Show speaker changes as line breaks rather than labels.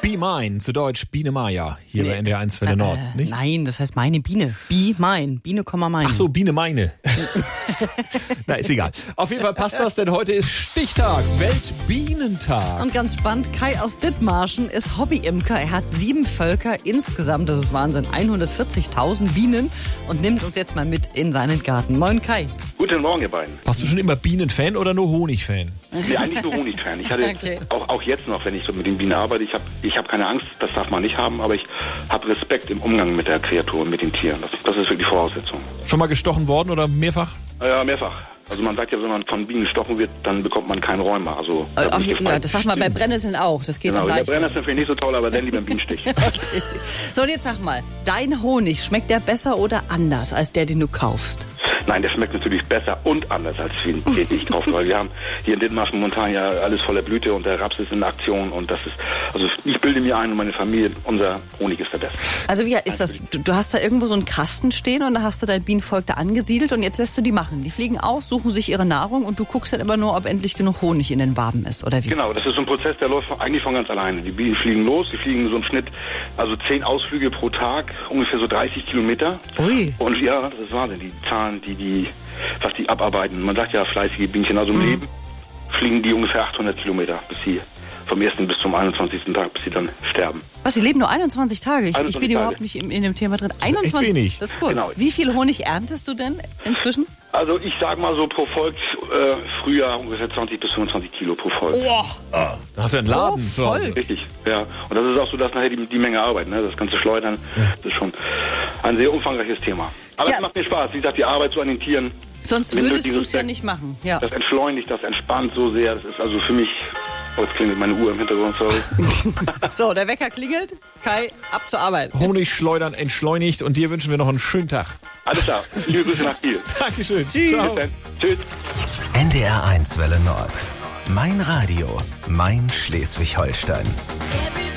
Be Mine, zu Deutsch Biene Maya, hier bei NDR 1 Welle Nord, nicht?
Nein, das heißt meine Biene. Be Mine. Biene, meine.
Ach so, Biene meine. Na, ist egal. Auf jeden Fall passt das, denn heute ist Stichtag, Weltbienentag.
Und ganz spannend, Kai aus Dithmarschen ist Hobbyimker. Er hat 7 Völker insgesamt, das ist Wahnsinn, 140.000 Bienen und nimmt uns jetzt mal mit in seinen Garten. Moin Kai.
Guten Morgen, ihr beiden.
Warst du schon immer Bienenfan oder nur Honigfan?
Nee, eigentlich nur Honigfan. Ich hatte
Okay.
auch jetzt noch, wenn ich so mit den Bienen arbeite, ich hab keine Angst, das darf man nicht haben, aber ich habe Respekt im Umgang mit der Kreatur und mit den Tieren. Das ist wirklich Voraussetzung.
Schon mal gestochen worden oder mehrfach?
Ja, mehrfach. Also man sagt ja, wenn man von Bienen gestochen wird, dann bekommt man keinen Rheuma. Also,
Das sagt man bei Brennnesseln auch. Das geht
genau,
auch
der
leicht.
Brennnessel finde ich nicht so toll, aber dann lieber ein Bienenstich.
Okay. So, und jetzt sag mal, dein Honig, schmeckt der besser oder anders als der, den du kaufst?
Nein, der schmeckt natürlich besser und anders als den ich kaufe, weil wir haben hier in Dithmarschen momentan ja alles voller Blüte und der Raps ist in Aktion und das ist, also ich bilde mir ein und meine Familie, unser Honig ist der beste.
Also wie ist das? Du hast da irgendwo so einen Kasten stehen und da hast du dein Bienenvolk da angesiedelt und jetzt lässt du die machen. Die fliegen auf, suchen sich ihre Nahrung und du guckst dann immer nur, ob endlich genug Honig in den Waben ist, oder wie?
Genau, das ist so ein Prozess, der läuft eigentlich von ganz alleine. Die Bienen fliegen los, die fliegen so im Schnitt, also 10 Ausflüge pro Tag, ungefähr so 30 Kilometer.
Ui.
Und ja, das ist Wahnsinn, die Zahlen, was die abarbeiten. Man sagt ja fleißige Bienchen, also im Leben fliegen die ungefähr 800 Kilometer bis sie vom 1. bis zum 21. Tag, bis sie dann sterben.
Was, sie leben nur 21 Tage? Ich
21
bin
Tage.
überhaupt nicht in dem Thema drin.
echt
21?
wenig.
Das ist kurz.
Genau.
Wie viel Honig erntest du denn inzwischen?
Also ich sag mal so pro Volk Frühjahr ungefähr 20 bis 25 Kilo pro Volk.
Da hast du einen Laden zu Hause.
Volk.
Richtig, ja. Und das ist auch so, dass nachher die Menge Arbeit, ne? Das ganze Schleudern, das ist schon ein sehr umfangreiches Thema. Aber
Ja.
es macht mir Spaß. Wie gesagt, die Arbeit so an den Tieren,
Sonst
Wenn
würdest
du
du es ja
dieses-
nicht machen. Ja.
das entschleunigt, das entspannt so sehr. Das ist also für mich, jetzt klingelt meine Uhr im Hintergrund, sorry.
So, der Wecker klingelt. Kai, ab zur Arbeit.
Honig schleudern entschleunigt und dir wünschen wir noch einen schönen Tag.
Alles klar. Liebe Grüße nach Kiel.
Dankeschön.
Bis
Ciao.
dann. Tschüss.
NDR 1 Welle Nord. Mein Radio, mein Schleswig-Holstein.
Everybody